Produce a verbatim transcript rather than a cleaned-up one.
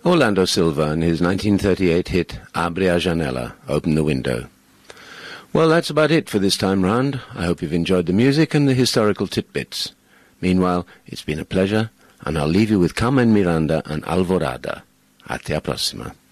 Orlando Silva and his nineteen thirty-eight hit Abre a Janela, Open the Window. Well, that's about it for this time round. I hope you've enjoyed the music and the historical tidbits. Meanwhile, it's been a pleasure, and I'll leave you with Carmen Miranda and Alvorada. Até a próxima.